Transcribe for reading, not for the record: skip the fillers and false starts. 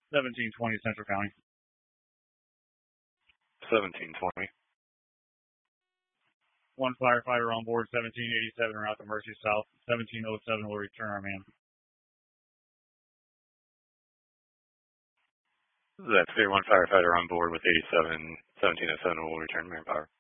1720 Central County. 1720. One firefighter on board 1787 route to Mercy South. 1707 will return our man. That's clear. One firefighter on board with 1707 will return manpower.